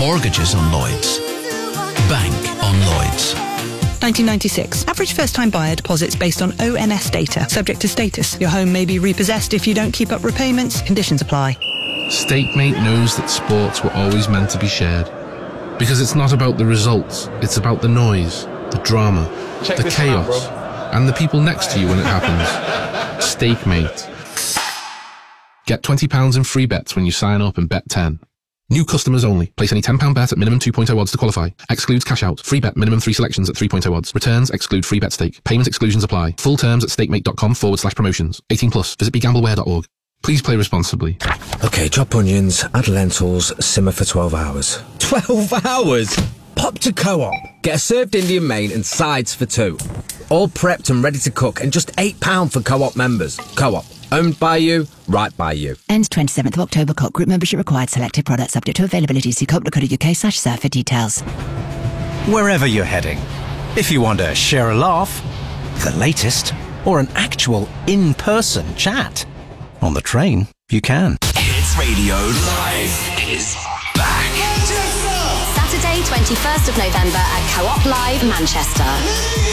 Mortgages on Lloyds. Bank on Lloyds. 1996. Average first-time buyer deposits based on ONS data. Subject to status. Your home may be repossessed if you don't keep up repayments. Conditions apply. Stakemate knows that sports were always meant to be shared. Because it's not about the results, it's about the noise, the drama, the chaos, and the people next to you when it happens. Stakemate. Get £20 in free bets when you sign up and bet 10. New customers only. Place any £10 bet at minimum 2.0 odds to qualify. Excludes cash out. Free bet minimum 3 selections at 3.0 odds. Returns exclude free bet stake. Payment exclusions apply. Full terms at stakemate.com/promotions. 18 plus. Visit begambleware.org. Please play responsibly. Okay, chop onions, add lentils, simmer for 12 hours. 12 hours? Pop to Co-op. Get a served Indian main and sides for 2. All prepped and ready to cook and just £8 for Co-op members. Co-op. Owned by you, right by you. Ends 27th of October. Co-op group membership required. Selected products subject to availability. See co-op.co.uk/surf for details. Wherever you're heading, if you want to share a laugh, the latest, or an actual in-person chat, on the train, you can. Hits Radio Live is back. Saturday, 21st of November at Co-op Live, Manchester.